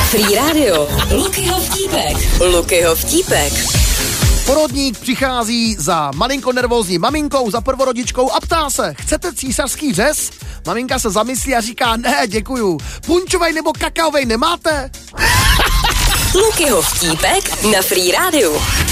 Free Radio. Lukyho vtípek. Porodník přichází za malinko nervózní maminkou, za prvorodičkou a ptá se, chcete císařský řez? Maminka se zamyslí a říká, ne, děkuju. Punčovej nebo kakaovej nemáte? Lukyho vtípek na Free Radio.